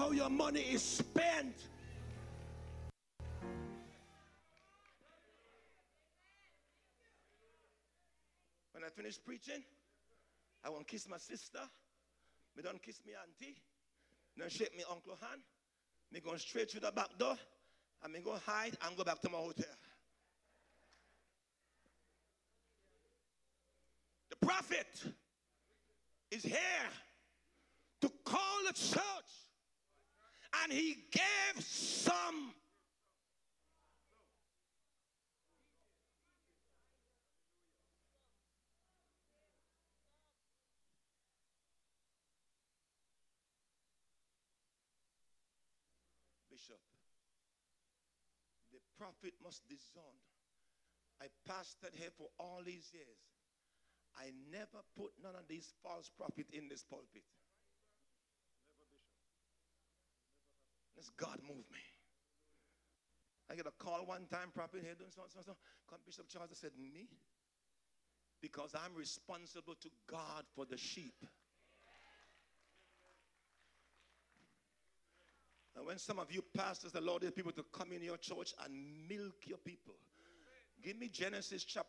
how your money is spent. When I finish preaching, I want to kiss my sister. Me don't kiss me auntie. Don't shake me uncle hand. Me go straight through the back door. And me go hide and go back to my hotel. The prophet is here to call the church. And he gave some. Bishop, the prophet must discern. I pastored here for all these years. I never put none of these false prophets in this pulpit. Let's God move me. I get a call one time, prophet here doing so. Come Bishop Charles, I said, me? Because I'm responsible to God for the sheep. And when some of you pastors allow these people to come in your church and milk your people, give me Genesis chapter